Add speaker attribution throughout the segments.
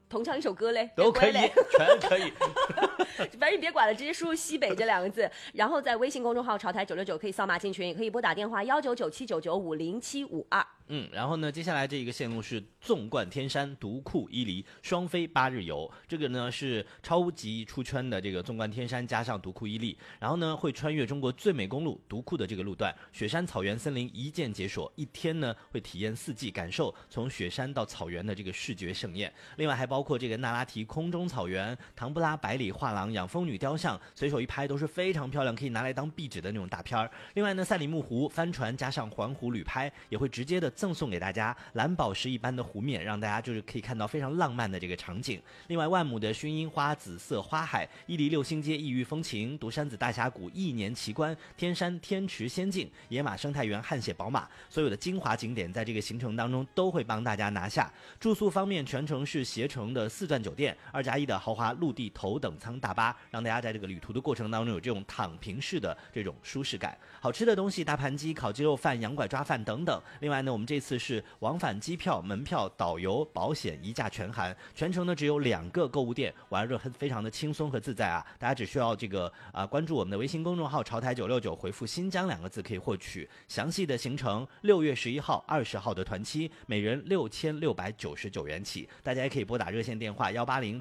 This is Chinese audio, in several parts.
Speaker 1: 同唱一首歌嘞，
Speaker 2: 都可以，全可以。
Speaker 1: 反正你别管了，直接输入西北这2个字，然后在微信公众号潮台969可以扫码进群，也可以拨打电话1997995072。
Speaker 2: 然后呢，接下来这个线路是纵贯天山、独库伊犁双飞8日游。这个呢是超级出圈的这个纵贯天山加上独库伊犁，然后呢会穿越中国最美公路独库的这个路段，雪山、草原、森林一键解锁，一天呢会体验4季，感受从雪山到草原的这个视觉盛宴。另外还包括这个那拉提空中草原、唐布拉百里画廊、养蜂女雕像，随手一拍都是非常漂亮，可以拿来当壁纸的那种大片儿。另外呢，赛里木湖帆船加上环湖旅拍，也会直接的赠送给大家蓝宝石一般的湖面，让大家就是可以看到非常浪漫的这个场景。另外万亩的薰衣花紫色花海，伊犁6星街异域风情，独山子大峡谷1年奇观，天山天池仙境，野马生态园汗血宝马，所有的精华景点在这个行程当中都会帮大家拿下。住宿方面，全程是携程的4钻酒店，2+1的豪华陆地头等舱大巴，让大家在这个旅途的过程当中有这种躺平式的这种舒适感。好吃的东西，大盘鸡、烤鸡肉饭、羊拐抓饭等等。另外呢，我们这次是往返机票、门票、导游、保险一价全含，全程呢只有2个购物店，玩得非常的轻松和自在啊！大家只需要这个关注我们的微信公众号潮台969，回复新疆2个字可以获取详细的行程。6月11号、20号的团期，每人6699元起。大家也可以拨打热线电话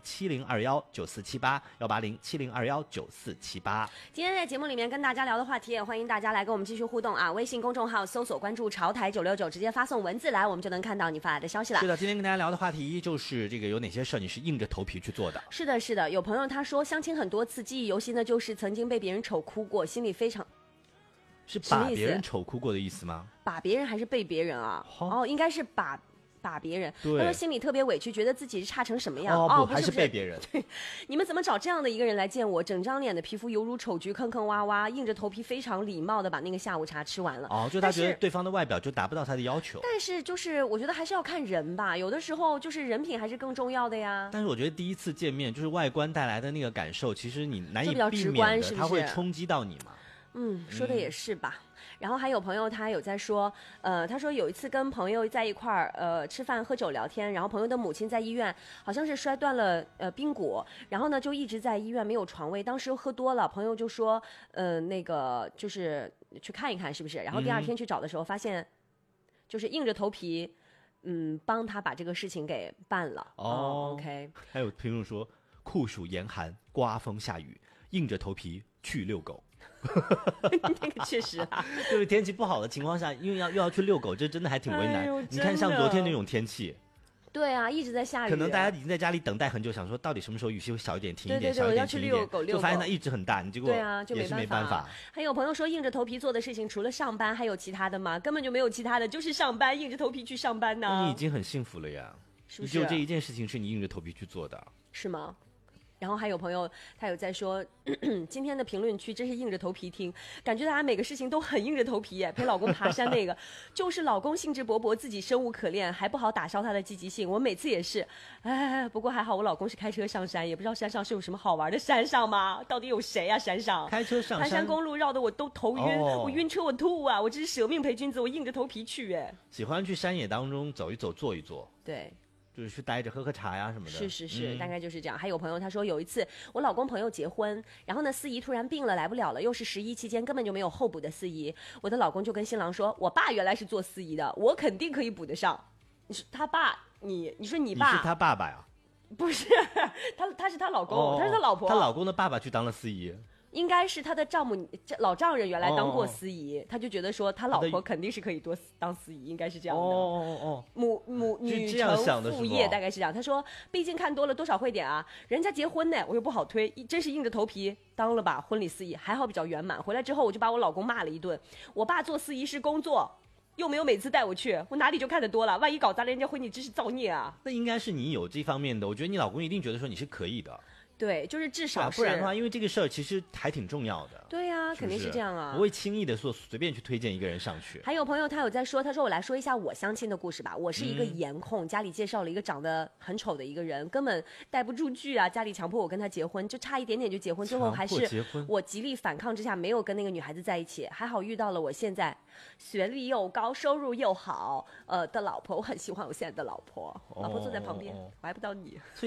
Speaker 2: 18070219478，18070219478。
Speaker 1: 今天在节目里面跟大家聊的话题，也欢迎大家来跟我们继续互动啊！微信公众号搜索关注潮台969，直接发送文字来，我们就能看到你发来的消息了。
Speaker 2: 是的，今天跟大家聊的话题就是这个有哪些事儿你是硬着头皮去做的？
Speaker 1: 是的，是的，有朋友他说相亲很多次，记忆犹新的就是曾经被别人丑哭过，心里非常。
Speaker 2: 是把别人丑哭过的意思吗？
Speaker 1: 把别人还是被别人啊？哦，应该是把别人。他说心里特别委屈，觉得自己差成什么样。
Speaker 2: 不，还是被别人。
Speaker 1: 对，你们怎么找这样的一个人来见我？整张脸的皮肤犹如丑橘，坑坑洼洼，硬着头皮非常礼貌的把那个下午茶吃完了。
Speaker 2: 就他觉得对方的外表就达不到他的要求。
Speaker 1: 但是就是我觉得还是要看人吧，有的时候就是人品还是更重要的呀。
Speaker 2: 但是我觉得第一次见面就是外观带来的那个感受，其实你难以避
Speaker 1: 免
Speaker 2: 的，它会冲击到你嘛。
Speaker 1: 说的也是吧。然后还有朋友他有在说，他说有一次跟朋友在一块儿吃饭喝酒聊天，然后朋友的母亲在医院好像是摔断了髌骨，然后呢就一直在医院没有床位，当时喝多了，朋友就说那个就是去看一看是不是，然后第2天去找的时候发现就是硬着头皮帮他把这个事情给办了。OK。
Speaker 2: 还有听众说酷暑严寒刮风下雨，硬着头皮去遛狗。
Speaker 1: 那个确实啊，
Speaker 2: 就是天气不好的情况下，因为又要去遛狗，这真的还挺为难。你看像昨天那种天气，
Speaker 1: 对啊，一直在下雨，
Speaker 2: 可能大家已经在家里等待很久，想说到底什么时候雨气会小一点，停一点，
Speaker 1: 小一点，停一点，
Speaker 2: 就发现它一直很大，你结果也是没办法。
Speaker 1: 还有朋友说硬着头皮做的事情除了上班还有其他的吗？根本就没有其他的，就是上班，硬着头皮去上班呢。
Speaker 2: 你已经很幸福了呀，
Speaker 1: 是不是？
Speaker 2: 就这一件事情是你硬着头皮去做的，
Speaker 1: 是吗？然后还有朋友他有在说今天的评论区真是硬着头皮听，感觉大家每个事情都很硬着头皮耶。陪老公爬山那个就是老公兴致勃勃，自己生无可恋，还不好打消他的积极性。我每次也是不过还好我老公是开车上山，也不知道山上是有什么好玩的。山上吗？到底有谁啊？山上
Speaker 2: 开车上山，
Speaker 1: 盘山公路绕得我都头晕，我晕车我吐啊！我这是舍命陪君子，我硬着头皮去耶。
Speaker 2: 喜欢去山野当中走一走坐一坐，
Speaker 1: 对，
Speaker 2: 就是去待着喝喝茶呀什么的。
Speaker 1: 是，大概就是这样。还有朋友他说有一次我老公朋友结婚，然后呢司仪突然病了来不了了，又是11期间根本就没有候补的司仪，我的老公就跟新郎说，我爸原来是做司仪的，我肯定可以补得上。你说他爸，你说你爸，
Speaker 2: 你是他爸爸呀？
Speaker 1: 不是，他是他老公，他是他老婆，
Speaker 2: 他老公的爸爸去当了司仪。
Speaker 1: 应该是他的丈母老丈人原来当过司仪，他就觉得说他老婆肯定是可以多当司仪，应该是这样的。女承父业大概是这样。他说毕竟看多了多少会点啊，人家结婚呢我又不好推，真是硬着头皮当了把婚礼司仪，还好比较圆满。回来之后我就把我老公骂了一顿，我爸做司仪是工作，又没有每次带我去，我哪里就看得多了，万一搞砸了人家婚礼真是造孽啊。
Speaker 2: 那应该是你有这方面的，我觉得你老公一定觉得说你是可以的。
Speaker 1: 对，就是至少是，
Speaker 2: 不然的话，因为这个事儿其实还挺重要的。
Speaker 1: 对呀，肯定是这样啊，
Speaker 2: 不会轻易的说随便去推荐一个人上去。
Speaker 1: 还有朋友他有在说，他说我来说一下我相亲的故事吧。我是一个颜控，家里介绍了一个长得很丑的一个人，根本带不住剧啊，家里强迫我跟他结婚，就差一点点就结婚，最后还是我极力反抗之下没有跟那个女孩子在一起，还好遇到了我现在学历又高、收入又好的老婆，我很喜欢我现在的老婆，老婆坐在旁边，我还不到你。